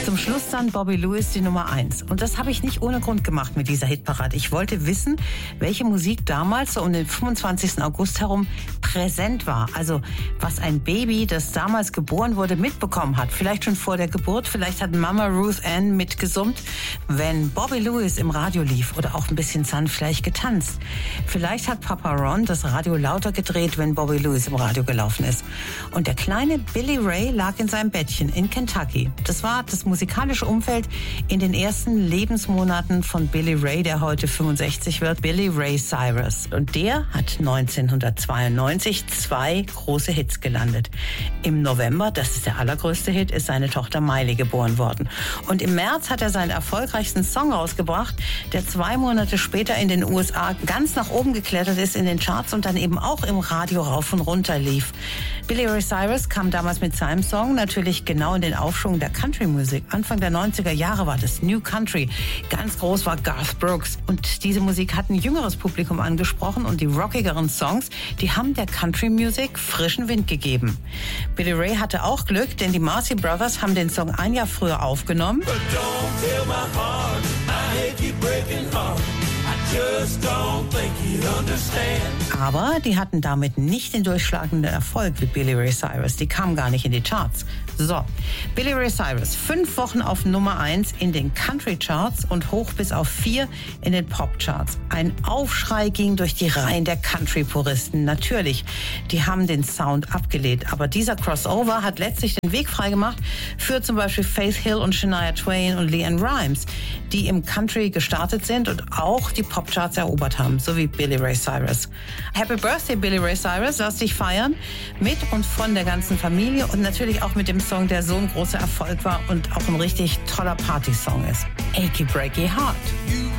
zum Schluss dann Bobby Lewis die Nummer 1. Und das habe ich nicht ohne Grund gemacht mit dieser Hitparade. Ich wollte wissen, welche Musik damals so um den 25. August herum präsent war. Also was ein Baby, das damals geboren wurde, mitbekommen hat. Vielleicht schon vor der Geburt, vielleicht hat Mama Ruth Ann mitgesummt, wenn Bobby Lewis im Radio lief oder auch ein bisschen sanft vielleicht getanzt. Vielleicht hat Papa Ron das Radio lauter gedreht, wenn Bobby Lewis im Radio gelaufen ist. Und der kleine Billy Ray lag in seinem Bettchen in Kentucky. Das war das musikalische Umfeld in den ersten Lebensmonaten von Billy Ray, der heute 65 wird, Billy Ray Cyrus. Und der hat 1992 2 große Hits gelandet. Im November, das ist der allergrößte Hit, ist seine Tochter Miley geboren worden. Und im März hat er seinen erfolgreichsten Song rausgebracht, der 2 Monate später in den USA ganz nach oben geklettert ist in den Charts und dann eben auch im Radio rauf und runter lief. Billy Ray Cyrus kam damals mit seinem Song natürlich genau in den Aufschwung der Country-Musik. Anfang der 90er Jahre war das New Country. Ganz groß war Garth Brooks. Und diese Musik hat ein jüngeres Publikum angesprochen und die rockigeren Songs, die haben der Country-Musik frischen Wind gegeben. Billy Ray hatte auch Glück, denn die Marcy Brothers haben den Song ein Jahr früher aufgenommen. Aber die hatten damit nicht den durchschlagenden Erfolg wie Billy Ray Cyrus. Die kamen gar nicht in die Charts. So, Billy Ray Cyrus, 5 Wochen auf Nummer 1 in den Country-Charts und hoch bis auf 4 in den Pop-Charts. Ein Aufschrei ging durch die Reihen der Country-Puristen. Natürlich, die haben den Sound abgelehnt. Aber dieser Crossover hat letztlich den Weg freigemacht für zum Beispiel Faith Hill und Shania Twain und LeAnn Rimes, die im Country gestartet sind und auch die Pop-Charts erobert haben, so wie Billy Ray Cyrus. Happy Birthday, Billy Ray Cyrus. Lass dich feiern mit und von der ganzen Familie und natürlich auch mit dem Song, der so ein großer Erfolg war und auch ein richtig toller Party-Song ist. Achy Breaky Heart.